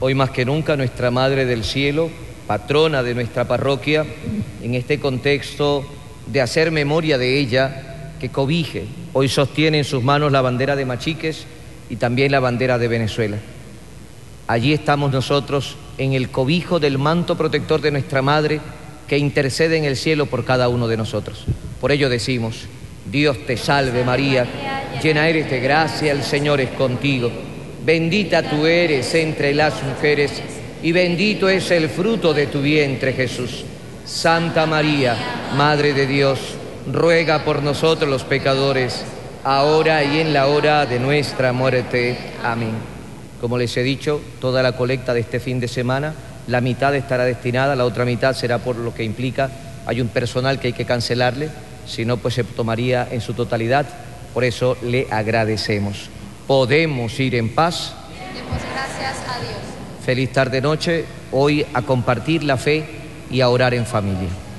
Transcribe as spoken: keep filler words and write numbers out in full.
Hoy más que nunca nuestra Madre del Cielo, patrona de nuestra parroquia, en este contexto de hacer memoria de ella, que cobije, hoy sostiene en sus manos la bandera de Machiques y también la bandera de Venezuela. Allí estamos nosotros en el cobijo del manto protector de nuestra Madre, que intercede en el cielo por cada uno de nosotros. Por ello decimos: Dios te salve María, llena eres de gracia, el Señor es contigo. Bendita tú eres entre las mujeres y bendito es el fruto de tu vientre, Jesús. Santa María, Madre de Dios, ruega por nosotros los pecadores, ahora y en la hora de nuestra muerte. Amén. Como les he dicho, toda la colecta de este fin de semana, la mitad estará destinada, la otra mitad será por lo que implica, hay un personal que hay que cancelarle, si no pues se tomaría en su totalidad, por eso le agradecemos. Podemos ir en paz. Demos gracias a Dios. Feliz tarde-noche, hoy a compartir la fe y a orar en familia.